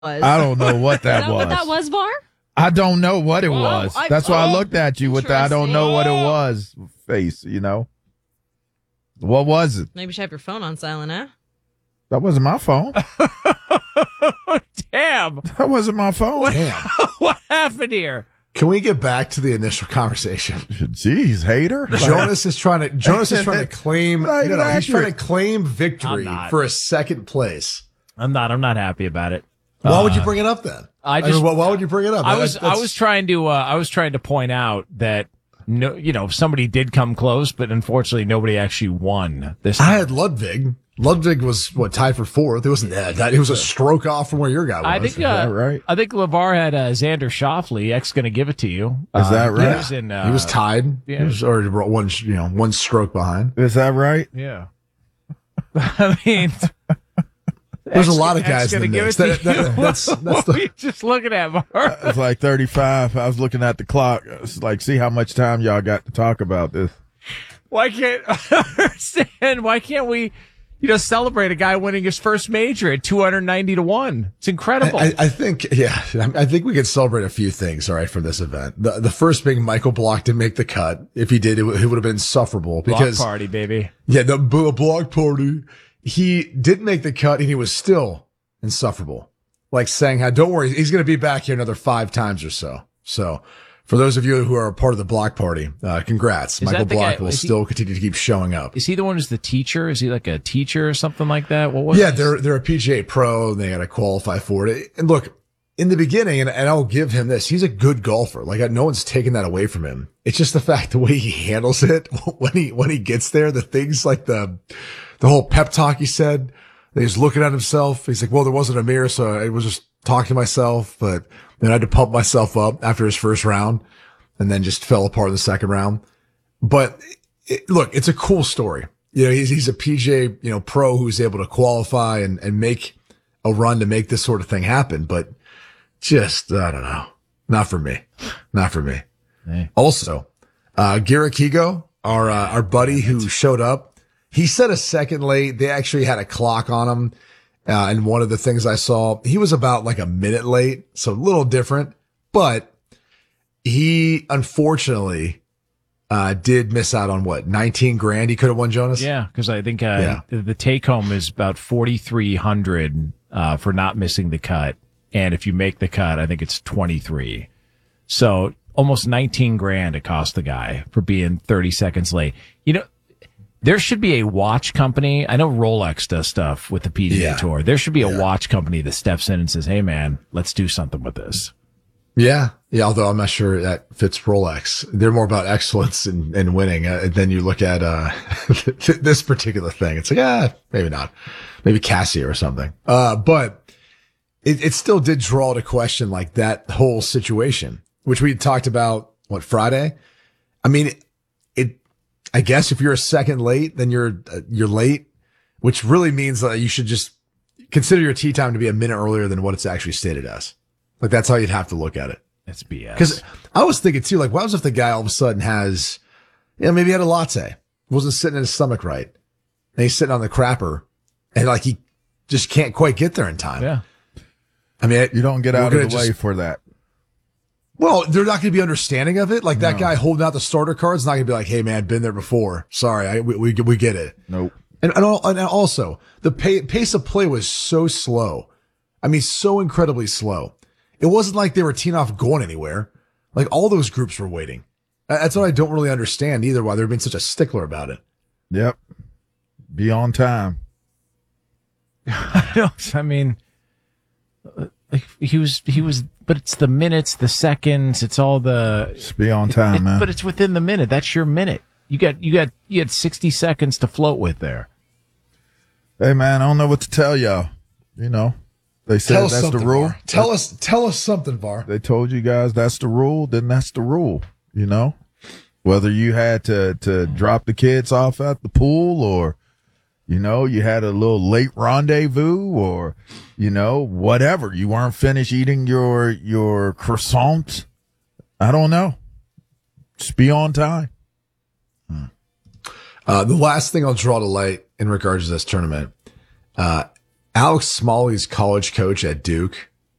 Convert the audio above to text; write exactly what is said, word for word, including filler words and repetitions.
I don't know what that Is that was. what that was, Var? I don't know what it Well, was. I- That's why oh, I looked at you with the I don't know what it was face, you know? What was it? Maybe you should have your phone on silent, huh? That wasn't my phone. Damn. That wasn't my phone. What, Damn. what happened here? Can we get back to the initial conversation? Jeez, hater. Jonas is trying to Jonas is trying to claim Not even no, no, he's trying to accurate. claim victory I'm not. for a second place. I'm not. I'm not happy about it. Why would you Uh, bring it up then? I I mean, just. why, why would you bring it up? I was. That's- I was trying to. Uh, I was trying to point out that no, you know, somebody did come close, but unfortunately, nobody actually won this. I had Ludwig. Ludwig was what tied for fourth. It wasn't that. that it was a stroke off from where your guy was. I think. Is that Uh, right? I think LeVar had uh, Xander Schauffele. X going to give it to you. Is that Uh, right? He was, in, uh, he was tied. yeah. He was already one, you know, one stroke behind. Is that right? Yeah. I mean, There's a X- lot of X guys in gonna the give mix. it to That- that- you. that's that's What were the you just looking at, Var? It's like thirty-five. I was looking at the clock. It's like, see how much time y'all got to talk about this. Why can't I understand? Why can't we, you know, celebrate a guy winning his first major at two hundred ninety to one? It's incredible. I, I think, yeah, I think we could celebrate a few things, all right, from this event. The the first being Michael Block didn't make the cut. If he did, it, would- it would have been insufferable because, Block party, baby. yeah, the b- block party, he didn't make the cut and he was still insufferable. Like saying, how, don't worry, he's going to be back here another five times or so. So for those of you who are a part of the block party, uh, congrats. Is Michael that the Block guy- will is he- still continue to keep showing up. Is he the one who's the teacher? Is he like a teacher or something like that? What was Yeah, this? they're they're a P G A pro. And they got to qualify for it. And look, in the beginning, and, and I'll give him this, he's a good golfer. Like no one's taking that away from him. It's just the fact the way he handles it when he when he gets there. The things like the the whole pep talk he said. He's looking at himself. He's like, well, there wasn't a mirror, so I was just talking to myself. But then I had to pump myself up after his first round, and then just fell apart in the second round. But it, look, it's a cool story. You know, he's, he's a P G A, you know, pro who's able to qualify and, and make a run to make this sort of thing happen. But just, I don't know. Not for me. Not for me. Hey. Also, uh, Garrett Higo, our, uh, our buddy who showed up, he set a second late. They actually had a clock on him. Uh, and one of the things I saw, he was about like a minute late. So a little different, but he unfortunately, uh, did miss out on what, nineteen grand he could have won, Jonas? Yeah, because I think uh, Yeah. the, the take home is about forty-three hundred uh, for not missing the cut, and if you make the cut, I think it's twenty-three. So almost nineteen grand it cost the guy for being thirty seconds late. You know, there should be a watch company. I know Rolex does stuff with the P G A Yeah. Tour. There should be a Yeah. watch company that steps in and says, "Hey, man, let's do something with this." Yeah. Yeah. Although I'm not sure that fits Rolex. They're more about excellence and, and winning. Uh, then you look at, uh, this particular thing. It's like, ah, maybe not. Maybe Casio or something. Uh, but it, it still did draw to question like that whole situation, which we talked about, what, Friday? I mean, it, it I guess if you're a second late, then you're, uh, you're late, which really means that you should just consider your tee time to be a minute earlier than what it's actually stated as. Like that's how you'd have to look at it. That's B S. Because I was thinking too, like, what was if the guy all of a sudden has, you know, maybe he had a latte, wasn't sitting in his stomach right, and he's sitting on the crapper, and like he just can't quite get there in time. Yeah. I mean, You don't get we're out of gonna the way just- for that. Well, they're not going to be understanding of it. Like that No. guy holding out the starter cards, not going to be like, "Hey, man, been there before. Sorry, I, we, we we get it." Nope. And and, all, and also the pay, pace of play was so slow. I mean, so incredibly slow. It wasn't like they were teeing off going anywhere. Like all those groups were waiting. That's what I don't really understand either. Why they're being such a stickler about it. Yep. Be on time. I don't. I mean, uh, like, he was. He was. But it's the minutes, the seconds. It's all the. Just be on time, It- man. But it's within the minute. That's your minute. You got. You got. You had sixty seconds to float with there. Hey, man, I don't know what to tell y'all. You know, they said Tell us that's the something, rule. Var. Tell us. Tell us something, Var. They told you guys that's the rule, then that's the rule, you know? Whether you had to, to drop the kids off at the pool or, you know, you had a little late rendezvous or, you know, whatever. You weren't finished eating your, your croissant. I don't know. Just be on time. Uh, the last thing I'll draw to light in regards to this tournament, uh, Alex Smalley's college coach at Duke,